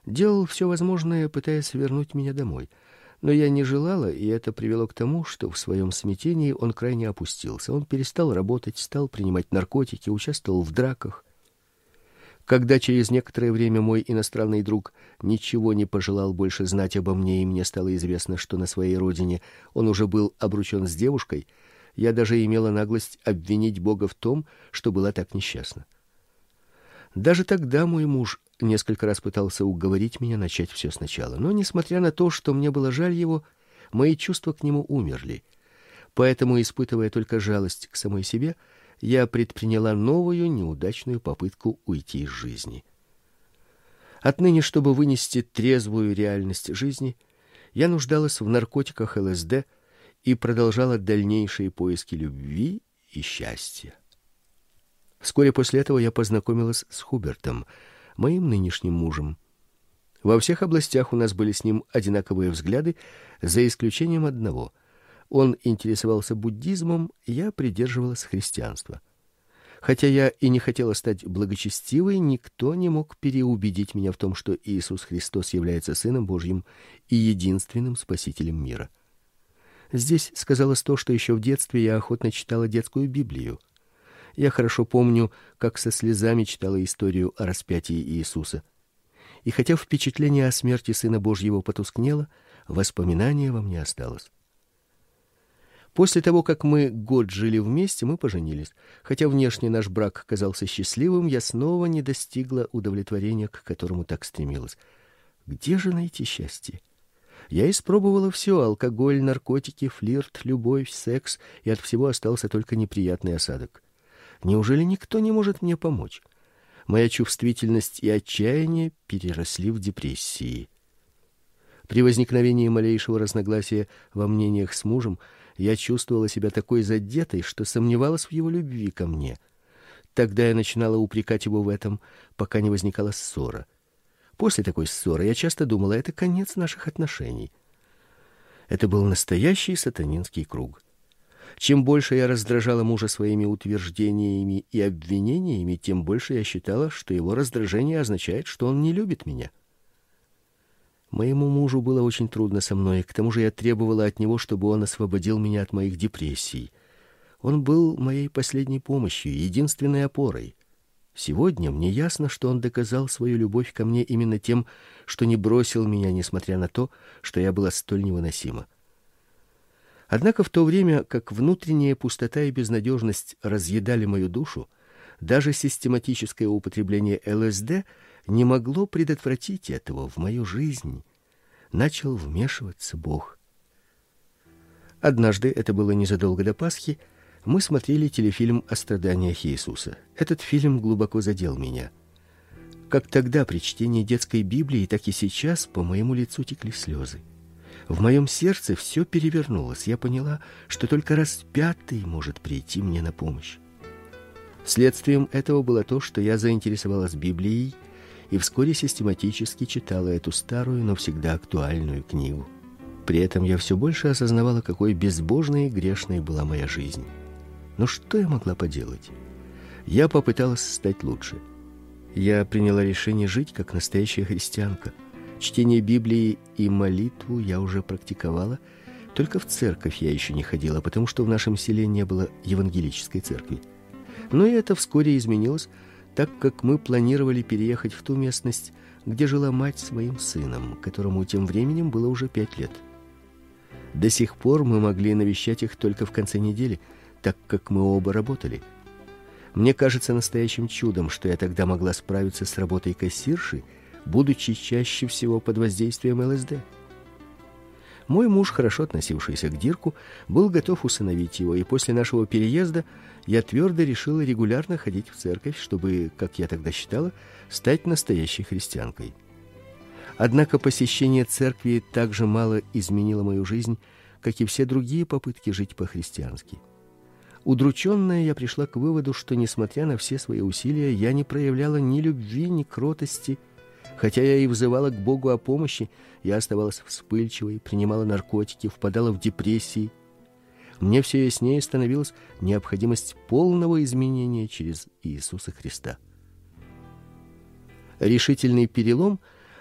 делал все возможное, пытаясь вернуть меня домой. Но я не желала, и это привело к тому, что в своем смятении он крайне опустился. Он перестал работать, стал принимать наркотики, участвовал в драках. Когда через некоторое время мой иностранный друг ничего не пожелал больше знать обо мне, и мне стало известно, что на своей родине он уже был обручен с девушкой, я даже имела наглость обвинить Бога в том, что была так несчастна. Даже тогда мой муж несколько раз пытался уговорить меня начать все сначала, но, несмотря на то, что мне было жаль его, мои чувства к нему умерли. Поэтому, испытывая только жалость к самой себе, я предприняла новую неудачную попытку уйти из жизни. Отныне, чтобы вынести трезвую реальность жизни, я нуждалась в наркотиках ЛСД и продолжала дальнейшие поиски любви и счастья. Вскоре после этого я познакомилась с Хубертом, моим нынешним мужем. Во всех областях у нас были с ним одинаковые взгляды, за исключением одного. Он интересовался буддизмом, я придерживалась христианства. Хотя я и не хотела стать благочестивой, никто не мог переубедить меня в том, что Иисус Христос является Сыном Божьим и единственным Спасителем мира. Здесь сказалось то, что еще в детстве я охотно читала детскую Библию. Я хорошо помню, как со слезами читала историю о распятии Иисуса. И хотя впечатление о смерти Сына Божьего потускнело, воспоминание во мне осталось. После того, как мы год жили вместе, мы поженились. Хотя внешне наш брак казался счастливым, я снова не достигла удовлетворения, к которому так стремилась. Где же найти счастье? Я испробовала все: алкоголь, наркотики, флирт, любовь, секс, и от всего остался только неприятный осадок. Неужели никто не может мне помочь? Моя чувствительность и отчаяние переросли в депрессии. При возникновении малейшего разногласия во мнениях с мужем я чувствовала себя такой задетой, что сомневалась в его любви ко мне. Тогда я начинала упрекать его в этом, пока не возникала ссора. После такой ссоры я часто думала, это конец наших отношений. Это был настоящий сатанинский круг. Чем больше я раздражала мужа своими утверждениями и обвинениями, тем больше я считала, что его раздражение означает, что он не любит меня. Моему мужу было очень трудно со мной, к тому же я требовала от него, чтобы он освободил меня от моих депрессий. Он был моей последней помощью, единственной опорой. Сегодня мне ясно, что он доказал свою любовь ко мне именно тем, что не бросил меня, несмотря на то, что я была столь невыносима. Однако в то время, как внутренняя пустота и безнадежность разъедали мою душу, даже систематическое употребление ЛСД не могло предотвратить этого. В мою жизнь начал вмешиваться Бог. Однажды, это было незадолго до Пасхи, мы смотрели телефильм о страданиях Иисуса. Этот фильм глубоко задел меня. Как тогда при чтении детской Библии, так и сейчас по моему лицу текли слезы. В моем сердце все перевернулось. Я поняла, что только распятый может прийти мне на помощь. Следствием этого было то, что я заинтересовалась Библией и вскоре систематически читала эту старую, но всегда актуальную книгу. При этом я все больше осознавала, какой безбожной и грешной была моя жизнь. Но что я могла поделать? Я попыталась стать лучше. Я приняла решение жить как настоящая христианка. Чтение Библии и молитву я уже практиковала, только в церковь я еще не ходила, потому что в нашем селе не было евангелической церкви. Но и это вскоре изменилось, так как мы планировали переехать в ту местность, где жила мать с моим сыном, которому тем временем было уже 5 лет. До сих пор мы могли навещать их только в конце недели, так как мы оба работали. Мне кажется настоящим чудом, что я тогда могла справиться с работой кассирши, будучи чаще всего под воздействием ЛСД. Мой муж, хорошо относившийся к Дирку, был готов усыновить его, и после нашего переезда я твердо решила регулярно ходить в церковь, чтобы, как я тогда считала, стать настоящей христианкой. Однако посещение церкви так же мало изменило мою жизнь, как и все другие попытки жить по-христиански. Удрученная, я пришла к выводу, что, несмотря на все свои усилия, я не проявляла ни любви, ни кротости. Хотя я и взывала к Богу о помощи, я оставалась вспыльчивой, принимала наркотики, впадала в депрессии. Мне все яснее становилась необходимость полного изменения через Иисуса Христа. Решительный перелом